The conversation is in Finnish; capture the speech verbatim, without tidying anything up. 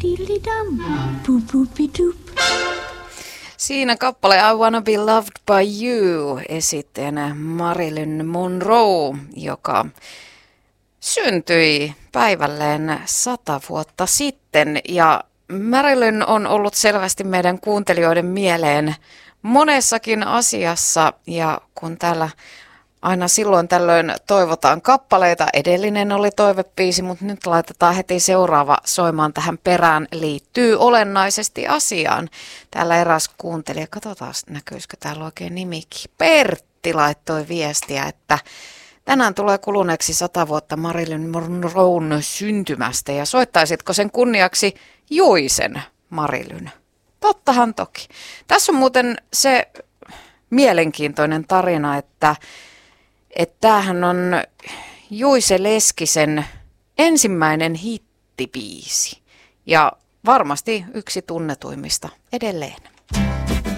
Siinä kappale I Wanna Be Loved by You esittäjänä Marilyn Monroe, joka syntyi päivälleen sata vuotta sitten. Ja Marilyn on ollut selvästi meidän kuuntelijoiden mieleen monessakin asiassa, ja kun täällä aina silloin tällöin toivotaan kappaleita. Edellinen oli toivepiisi, mutta nyt laitetaan heti seuraava soimaan tähän perään. Liittyy olennaisesti asiaan. Täällä eräs kuuntelija, katsotaan näkyisikö täällä oikein nimikin. Pertti laittoi viestiä, että tänään tulee kuluneeksi sata vuotta Marilyn Monroen syntymästä ja soittaisitko sen kunniaksi Juisen Marilyn? Tottahan toki. Tässä on muuten se mielenkiintoinen tarina, että että tämähän on Juise Leskisen ensimmäinen hittibiisi ja varmasti yksi tunnetuimmista edelleen.